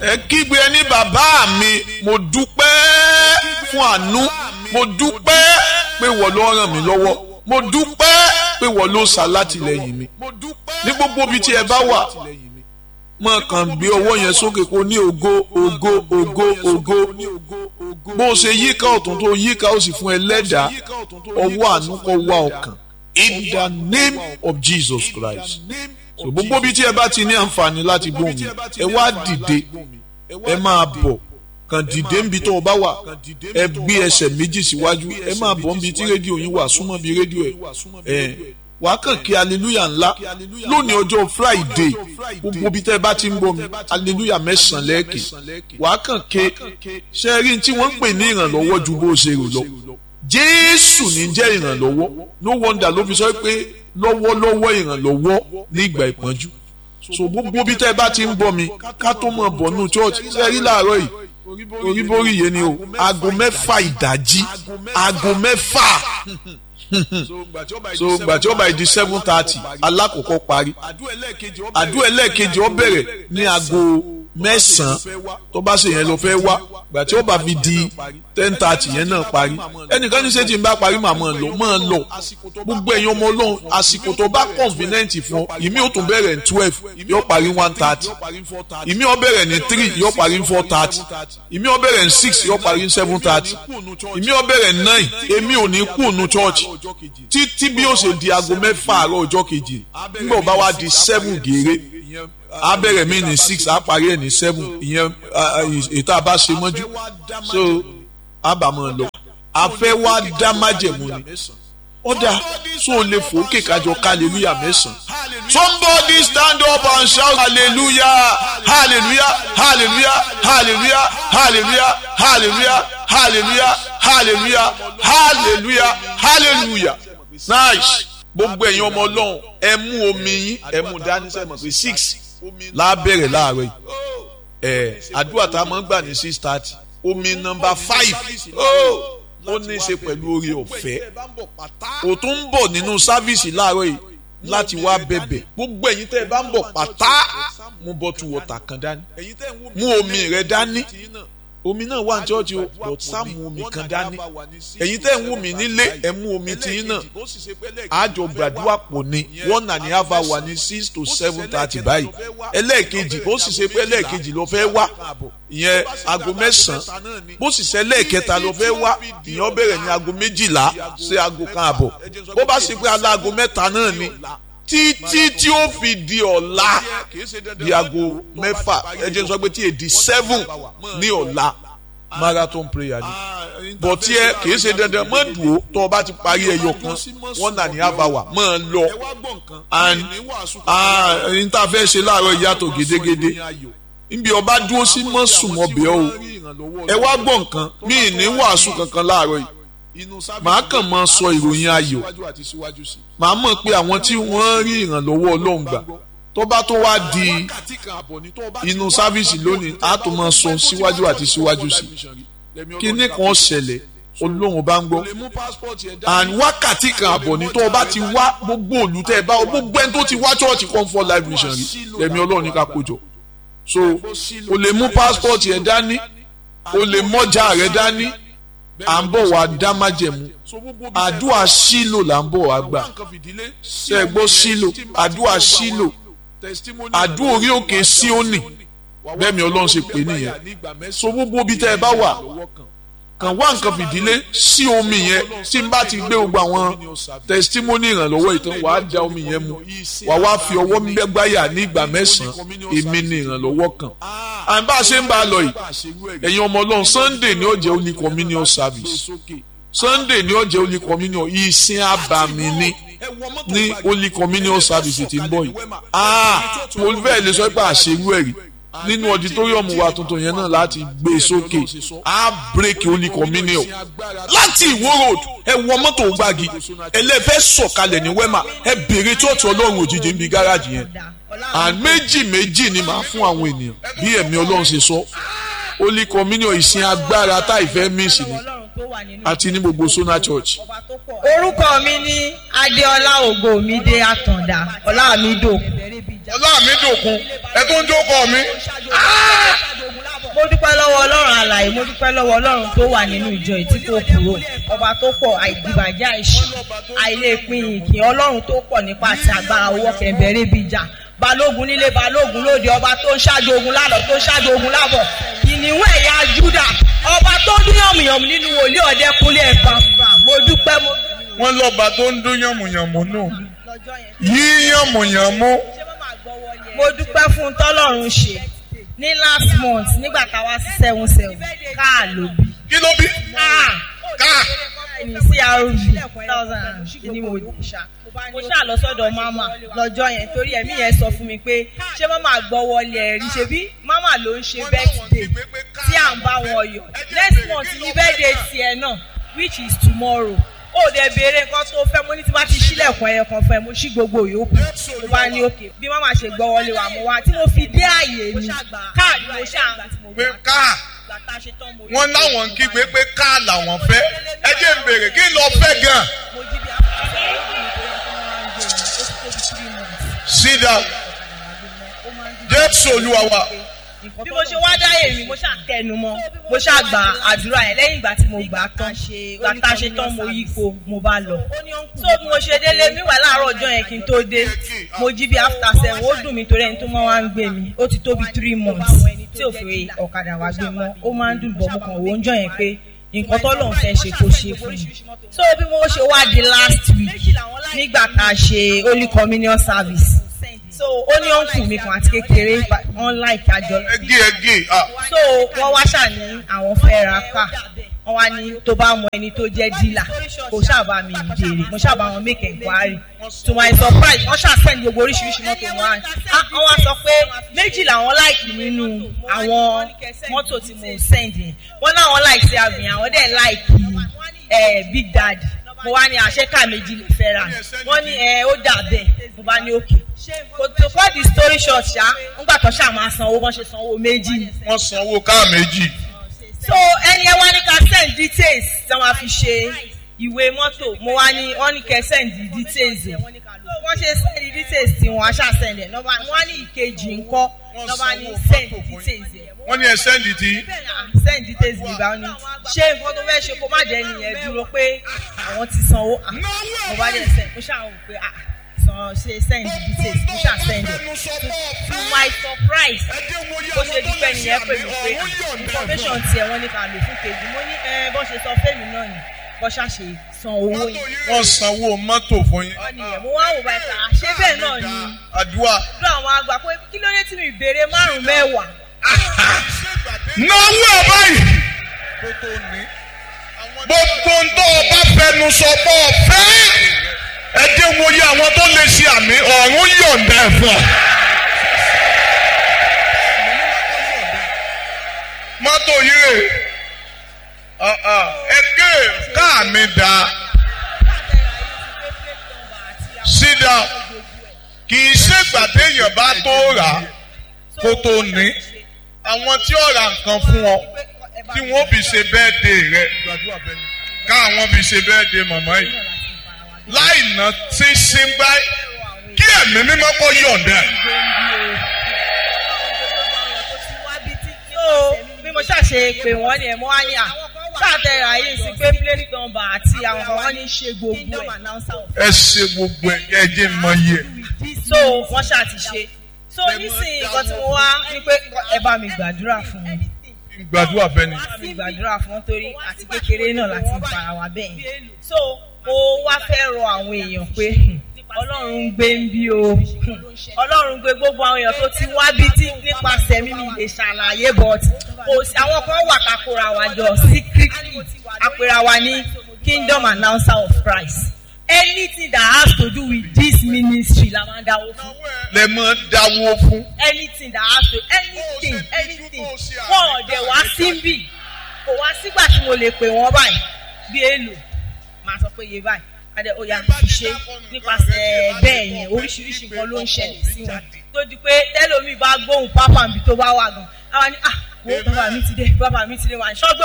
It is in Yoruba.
ẹ kígbe ẹni bàbá mi mo dúpẹ́ fún àánú, mo dúpẹ́ pé wọ́n ló ràn mí lọ́wọ́, mo dúpẹ́ pé wọ́n ló ṣàlátìlẹ́yìn mi. Ní gbogbo ibi tí ẹ bá wà, mọ̀ kàn gbé ọwọ́ yẹn sókè kó ní ògo ògo ògo ògo. Bó o ṣe yíká ọ̀tún tó yíká ó sì fún ẹlẹ́dàá ọwọ́ àánú kó wá ọkàn. In the name of Jesus Christ. So gbogbo ibi tí ẹ bá ti ní àǹfààní láti gbóhùn mi, ẹ wá dìde, ẹ máa bọ̀, kàn dìde níbi tó o bá wà, ẹ gbé ẹsẹ̀ méjì síwájú, ẹ máa bọ̀ níbi tí rédíò yín wà, súnmọ́ bí rédíò ẹ̀. Wàá kàn kí hallelujah ńlá lónìí ọjọ́ Friday, gbogbo ibi tẹ́ ẹ bá ti ń gbọ́ mi, hallelujah 9 lẹ́ẹ̀kì. Wàá kàn ké ṣe rí tí wọ́n ń pè ní ìrànlọ́wọ́ ju bó ṣe rò lọ. Jésù ní jẹ́ ìrànlọ́wọ́, no wonder ló fi sọ pé lọ́wọ́lọ́wọ́ ìrànlọ́wọ́ ní ìgbà ìpọ́njú. So gbogbo ibi tẹ́ ẹ bá ti ń gbọ́ mi, ká tó mọ̀ bọ̀ nù church ṣe rí láàárọ̀ yìí oríborí yẹn ni o, aago 6 ìdájí, aago 6. So gbà tí ó bá di 7:30 alákọ̀ọ́kọ́ parí, àdúrà ẹlẹ́ẹ̀kejì ó bẹ̀rẹ̀ ní aago 9 tó bá ṣe yẹn lọ fẹ́ wá, gbà tí ó bá fi di 10:30 yẹn náà parí. Ẹnìkan ní ṣé tí n bá parí màá máa lọ gbogbo ẹ̀yin ọmọ Ọlọ́run, àsìkò tó bá convenient fún ọ, ìmí ó tún bẹ̀rẹ̀ ní 12 yóò parí 1:30, ìmí ó bẹ̀rẹ̀ ní 3 yóò parí 4:30, ìmí ó bẹ̀rẹ̀ ní 6 yóò parí 7:30, ìmí ó bẹ̀rẹ̀ ní 9. Èmi ò ní kú ònú church títí bí ó ṣe di aago 6 àárọ̀ ọjọ́ kejì. Nígbà ó bá wá di 7 gèrè, a bẹ̀rẹ̀ mí ní 6, a parí ẹ̀ ní 7. Ìyẹn ètò àbá ṣe mọ́jú, so a bá mọ́ lọ. A fẹ́ wá dá májẹ̀mú ni. Ọ̀dà so o lè fòókè kájọ hallelujah 9. Somebody stand up and shout hallelujah, hallelujah, hallelujah, hallelujah, hallelujah, hallelujah, hallelujah, hallelujah, hallelujah, hallelujah. Nice. Gbogbo ẹ̀yin ọmọ Ọlọ́run, ẹ mú omi yín, ẹ mú dání sẹ́mọ̀ pé 6 la bẹ̀rẹ̀ láàárọ̀ yìí. Àdúrà tá a máa ń gbà ní 6:30. Omi number 5 ó ní í ṣe pẹ̀lú oore ọ̀fẹ́. Ó tún ń bọ̀ nínú sáfíìsì láàárọ̀ yìí láti wá bẹ̀bẹ̀. Gbogbo ẹ̀yin tẹ́ ẹ bá ń bọ̀ pátá, mú bottle water kan dání, mú omi rẹ dání. Omi náà wà ní chọ́ọ̀chì o, but sáàmù omi kan dání. Ẹ̀yin tẹ́ ń wò mí nílé, ẹ mú omi tiyín náà. Àjọ gbàdúrà pọ̀ ní 1.5 hours ní 6 to 7:30 báyìí. Ẹlẹ́ẹ̀kejì bó sì ṣe pé ẹlẹ́ẹ̀kejì ló fẹ́ wá, ìyẹn aago 9. Bó sì ṣe ẹlẹ́ẹ̀kẹta ló fẹ́ wá, ìyẹn ó bẹ̀rẹ̀ ní aago 12 sí aago 1:00. Bó bá ṣe pé aláago 3 náà ni, títí tí ó fi di ọ̀la di aago 6, ẹ jẹ́ n sọ pé tí èdè 7 ní ọ̀la marathon prayer ni. Bọ̀ tí ẹ kìí ṣe dandan mọ́ dùn ó, tó o bá ti parí ẹyọ kan 1.5 hours mọ́ lọ. And n ta fẹ́ ṣe láàárọ̀ ìyàtọ̀ gédégédé, níbi ọba dúró sí mọ́ sùnmọ́ bẹ́ẹ̀ o. Ẹ wá gbọ́ nǹkan, mi ì ní wàásù kankan láàárọ̀ yìí. Màá kàn máa sọ ìròyìn ayọ̀. Màá mọ̀ pé àwọn tí wọ́n rí ìrànlọ́wọ́ Ọlọ́run gbà tó bá tó wá di inú sáfíìsì lónìí, á tó máa sọ síwájú àti síwájú sí. Kíní kan ṣẹlẹ̀, Ọlọ́run bá ń gbọ́. And wákàtí kan àbọ̀ ní tó bá ti wá gbogbo olùtẹ́ ẹ bá gbogbo ẹni tó ti wá church Comfort Life Mission rí, lẹ́mi Ọlọ́run ní ká kójọ. So o lè mú passport yẹn dání, o lè mọ́jà rẹ dání. À ń bọ̀ wá dá májẹ̀mú. Àdúrà sílò là ń bọ̀ wá gbà. Ṣé ẹ gbọ́ sílò? Àdúrà sílò. Àdúrà orí òkè Síónì. Bẹ́ẹ̀ mi Ọlọ́run ṣe pè nìyẹn. So gbogbo bí tẹ́ ẹ bá wà, kàn wá nǹkan fìdílé sí omi yẹn. Tí n bá ti gbé gbogbo àwọn testimony ìrànlọ́wọ́ ìtàn, wàá já omi yẹn mu. Wàá wá fi ọwọ́ gbáyà ní ìgbà 9. Èmi ni ìrànlọ́wọ́ kan. À ń bá a ṣe ń bá a lọ yìí, ẹ̀yin ọmọ Ọlọ́run, Sunday ni ó jẹ́ Holy Communion service. Sunday ni ó jẹ́ Holy Communion, ìsìn àbàmì ní Holy Communion service tí ń bọ̀ yìí. Mo fẹ́ lè sọ pé àṣewú ẹ̀rí nínú auditorium wa tuntun yẹn náà láti gbé sókè. A break Holy Communion láti Ìwó road, ẹ wọ mọ́tò gbági, ẹlẹ́fẹ́ sọ̀kalẹ̀ ní Wema, ẹ bèrè church Ọlọ́run òjijì níbi gáràjì yẹn. And méjì ni màá fún àwọn ènìyàn bí ẹ̀mí Ọlọ́run ṣe sọ. Holy Communion ìsìn agbára tá ìfẹ́ mísì ni, àti ní gbogbo Sona Church. Orúkọ mi ní Adéọlá Ògòmídé Àtàndá Ọlámídòkun. Ọlámídòkun, ẹ tó ń jókòó mi. àlàyé mo dúpẹ́ lọ́wọ́ Ọlọ́run tó wà nínú ìjọ yìí tí kò kúrò, ọba tó pọ̀ àìdìbàjẹ́ àìṣù àìlèpin ìkìn, Ọlọ́run tó pọ̀ nípa àti agbára owó kẹ̀mbẹ̀rẹ̀ bíi ìjà, balógun nílé balógun lóde, ọba tó ń ṣáájú ogun lálọ́ tó ń ṣáájú ogun lábọ̀, kìnìún ẹ̀yà Júdà, ọba tó dún yànmùyànmù nínú wòlíì Ọ̀dẹ́kúnlé Ẹ̀fàfà, mo dúpẹ́ mo. wọ́n lọ́ba tó ń dún yànmùyànmù náà yí yànmùyànmù. mo dúpẹ́ fún tọ́lọ́run ṣe ní last month nígbà táwa sí 7-7 káà ló bí. kí ló bí? káà. ní CRV 1000 ní mo ṣá mo ṣáà lọ sọ́dọ̀ mama lọ́jọ́ yẹn torí ẹ̀mí yẹn sọ fún mi pé ṣé mama gbọ́ wọlé ẹ̀rí ṣe bí mama ló ń ṣe birthday tí à ń bá wọn yọ next month ní birthday tiẹ̀ náà which is tomorrow. ó dẹ̀ béèrè nǹkan tó fẹ́ mo ní tí bá ti ṣílẹ̀kùn ẹyọ kan fẹ́ mo ṣí gbogbo yòókù mo bá ní òkè bí mama ṣe gbọ́ wọlé wa mo wá tí mo fi dé àyè mi káàdì mo ṣáà pé káà wọ́n láwọn ń kígbe pé káà làwọn fẹ́ ẹ jẹ́ ń béèrè kí ló fẹ́ gan. sit down Jésù Olúwa wa. bí mo ṣe wá dáyé mi mo ṣáà tẹnu mọ́ mo ṣáà gba àdúrà yẹn lẹ́yìn ìgbà tí mo gbà tán gbàtà ṣe tán mo yípo mo bá lọ. so bí mo ṣe délé mi wà láàárọ̀ ọjọ́ yẹn kí n tó dé mo jí bí after 7 ó dùn mí torí ẹni tó máa wá ń gbé mi ó ti tó bí 3 months tí ò fi ọ̀kadà wá gbé mọ́ ó máa ń dùn bọ̀ mo kàn wò ó ń jọ yẹn pé nǹkan tó lóun fẹ́ ṣe kó ṣe fún mi. so bí mo ṣe wá di last week nígbà tá a ṣe Holy Communion service so ó ní ọ̀nkù mi kan àti kékeré wọn láìka jọ. ẹgé. so wọ́n wá ṣà ní àwọn fẹ́ ra ká wọ́n wá ní tó bá mọ ẹni tó jẹ́ dílà kò ṣàbà mi jèrè mo ṣàbà wọn make enquiry to my surprise wọ́n ṣàṣẹ́ni gbogbo oríṣiríṣi mọ́tò wọn wọ́n wá sọ pé méjì làwọn láìkì nínú àwọn mọ́tò tí mo send yẹn wọ́n náà wọ́n láìkì sí àbìyàn àwọn dẹ̀ láìkì Big Daddy mo wá ní àṣekà méjì lè fẹ́ ra wọ́n ní ó dà bẹ́ẹ̀ mo bá ní òkè to cut the story short ṣá ńgbà tó ṣáà máa sanwó wọ́n ṣe sanwó méjì. wọ́n sanwó káà méjì. so ẹni ẹ wá ní ká send details tí wọ́n fi ṣe ìwé mọ́tò mo wá ní wọ́n ní kẹ́ send details ẹ̀ wọ́n ṣe send details tí wọ́n á ṣáà send ẹ̀ wọ́n ní ìkejì ńkọ́ lọ́ba ní send details ẹ̀. wọ́n ní ẹ send tí. send details nígbà wọn ni ṣé nǹkan tó fẹ́ ṣe kó má jẹ́ nìyẹn dúró pé àwọn ti sanwó mo bá dẹ̀ send mo ṣáà wò pé ṣe send details mo ṣáà send it to my surprise bó ṣe dúpẹ́ nìyẹn pè mí pé information tiẹ̀ wọ́n ní ká lò fún kejì mo ní bó ṣe sọ fẹ́mi náà ni bó ṣàṣe san owó yìí. wọ́n sanwó mọ́tò fún yín. mo wá wò báyìí ká ṣé bẹ́ẹ̀ náà ni àdúrà àwọn àgbà pé kí ló dé tí mi béèrè 5 mẹ́wàá. náwó ẹ̀ báyìí gbogbo ń tó o bá fẹnu sọ bọ́ ọ fẹ́ ẹ dé wo yẹ àwọn tó lè ṣe àmì ọ̀run yọ̀ǹda ẹ̀ fún ọ. mọ́tò yìí rè ké káà mi dá sídà kì í ṣègbà téèyàn bá tó rà á kó tó ní àwọn tí ó ra nǹkan fún ọ tí wọ́n fi ṣe birthday rẹ káwọn fi ṣe birthday màmá yìí láì ná tí ṣíngbá kí ẹ̀mí mímọ́ kó yọ̀ǹda. bí mo ṣàṣe pé wọ́n ní ẹ̀ mọ́ wá ní ṣàtẹ̀rà yìí sí pé plate number àti àwọn kan wọ́n ní ṣe gbogbo ẹ̀. ẹ ṣe gbogbo ẹ̀ ẹ jẹ́ mọ iye. so wọ́n ṣáà ti ṣe so nísìnyí nǹkan tí mo wá ní pé ẹ bá mi gbàdúrà fún mi. gbàdúrà bẹ́ẹ̀ ni. gbàdúrà fún wọn torí àti kékeré náà láti ń fara wa bẹ́ẹ̀ yẹn. so mo wá fẹ́ rọ àwọn èèyàn pé ọlọ́run ń gbé ń bí o ọlọ́run ń gbé gbogbo àwọn èèyàn tó ti wá bí tí nípasẹ̀ mímí lè ṣàlàyé but àwọn kan wà kakora wa jọ secretly apẹ̀rẹ̀ wa ní Kingdom Announcer of Christ. Anything that has to do with this ministry la máa dáwó fún. lè máa dáwó fún. anything that has to anything wọ́n ọ̀dẹ̀ wá síbì kò wá sígbà tí mo lè pè wọ́n báyìí bí èlò máa sọ pé iye báyìí adé oya fi ṣe nípasẹ̀ bẹ́ẹ̀ yẹn oríṣiríṣi nǹkan ló ń ṣẹlẹ̀ sí wọn tó di pé tẹ́lómi bá gbóhùn pápá níbi tó bá wà gan-an àwa ni wo bàbá mi ti dé wà ní ṣọ́gbọ́n.